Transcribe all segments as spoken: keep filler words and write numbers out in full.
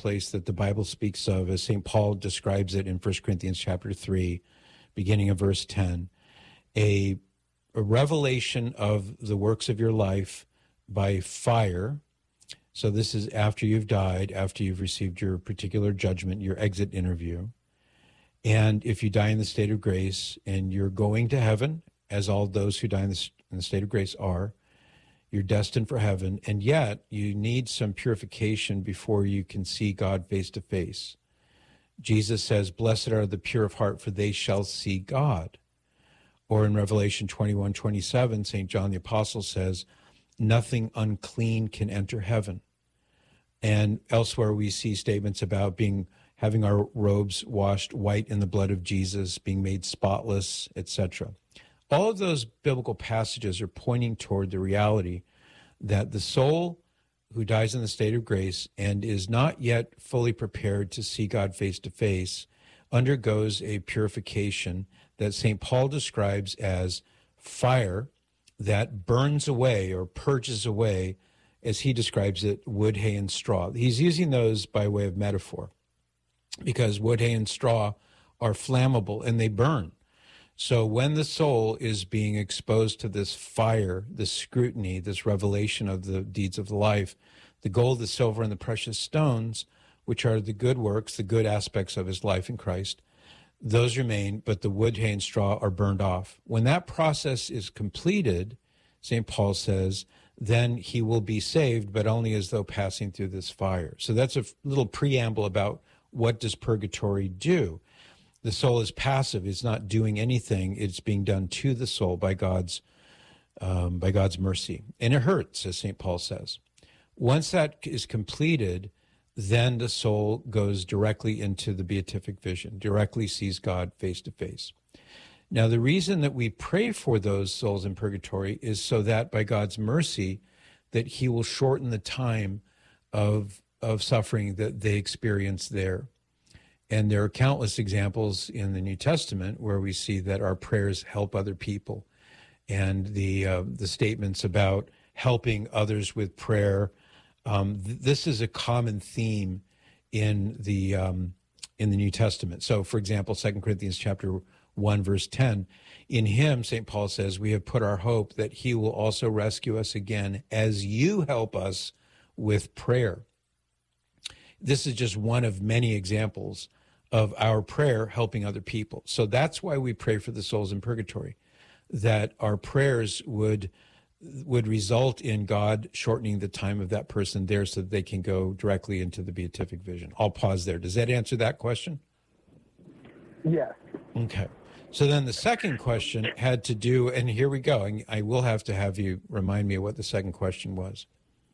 place that the Bible speaks of, as Saint Paul describes it in First Corinthians chapter three, beginning of verse ten, a, a revelation of the works of your life by fire. So this is after you've died, after you've received your particular judgment, your exit interview. And if you die in the state of grace and you're going to heaven, as all those who die in the, in the state of grace are, you're destined for heaven, and yet you need some purification before you can see God face to face. Jesus says, blessed are the pure of heart, for they shall see God. Or in Revelation twenty-one twenty-seven, Saint John the Apostle says, nothing unclean can enter heaven. And elsewhere we see statements about being having our robes washed white in the blood of Jesus, being made spotless, et cetera. All of those biblical passages are pointing toward the reality that the soul who dies in the state of grace and is not yet fully prepared to see God face to face undergoes a purification that Saint Paul describes as fire that burns away or purges away, as he describes it, wood, hay, and straw. He's using those by way of metaphor because wood, hay, and straw are flammable and they burn. So when the soul is being exposed to this fire, this scrutiny, this revelation of the deeds of life, the gold, the silver, and the precious stones, which are the good works, the good aspects of his life in Christ, those remain, but the wood, hay, and straw are burned off. When that process is completed, Saint Paul says, then he will be saved, but only as though passing through this fire. So that's a little preamble about what does purgatory do. The soul is passive. It's not doing anything. It's being done to the soul by God's um, by God's mercy. And it hurts, as Saint Paul says. Once that is completed, then the soul goes directly into the beatific vision, directly sees God face to face. Now, the reason that we pray for those souls in purgatory is so that by God's mercy, that he will shorten the time of, of suffering that they experience there. And there are countless examples in the New Testament where we see that our prayers help other people. And the uh, the statements about helping others with prayer, um, th- this is a common theme in the um, in the New Testament. So, for example, Second Corinthians chapter one, verse ten, in him, Saint Paul says, we have put our hope that he will also rescue us again as you help us with prayer. This is just one of many examples of our prayer helping other people. So that's why we pray for the souls in purgatory, that our prayers would would result in God shortening the time of that person there so that they can go directly into the beatific vision. I'll pause there. Does that answer that question? Yes. Okay. So then the second question had to do, and here we go, and I will have to have you remind me of what the second question was.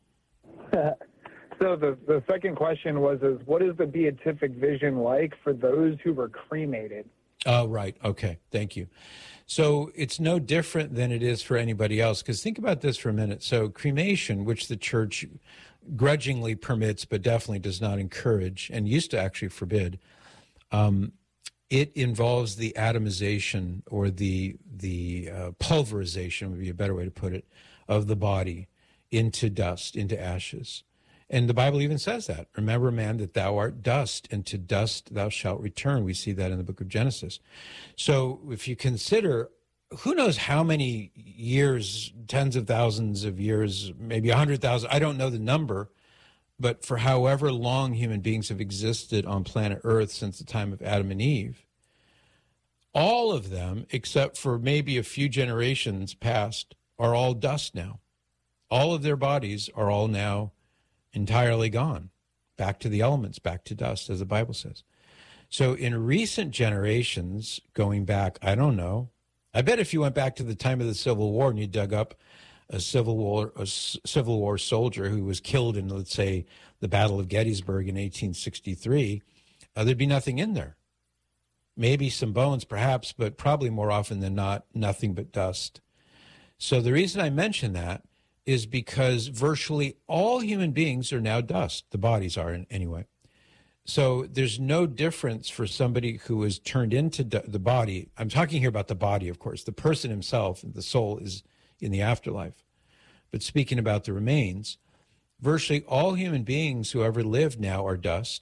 So the, the second question was, is what is the beatific vision like for those who were cremated? Oh, right. Okay. Thank you. So it's no different than it is for anybody else, because think about this for a minute. So cremation, which the church grudgingly permits, but definitely does not encourage and used to actually forbid, um, it involves the atomization or the, the uh, pulverization, would be a better way to put it, of the body into dust, into ashes. And the Bible even says that. Remember, man, that thou art dust, and to dust thou shalt return. We see that in the book of Genesis. So if you consider, who knows how many years, tens of thousands of years, maybe a hundred thousand, I don't know the number, but for however long human beings have existed on planet Earth since the time of Adam and Eve, all of them, except for maybe a few generations past, are all dust now. All of their bodies are all now entirely gone, back to the elements, back to dust, as the Bible says. So in recent generations, going back, I don't know, I bet if you went back to the time of the Civil War and you dug up a Civil War a Civil War soldier who was killed in, let's say, the Battle of Gettysburg in eighteen sixty-three, uh, there'd be nothing in there. Maybe some bones, perhaps, but probably more often than not, nothing but dust. So the reason I mention that is because virtually all human beings are now dust. The bodies are, in, anyway. So there's no difference for somebody who is turned into d- the body. I'm talking here about the body, of course. The person himself, the soul, is in the afterlife. But speaking about the remains, virtually all human beings who ever lived now are dust.